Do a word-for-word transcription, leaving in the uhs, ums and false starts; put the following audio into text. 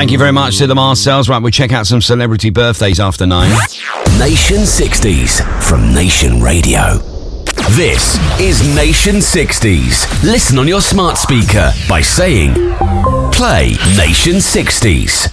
Thank you very much to the Marcells. Right, we'll check out some celebrity birthdays after nine. Nation sixties from Nation Radio. This is Nation sixties. Listen on your smart speaker by saying, play Nation sixties.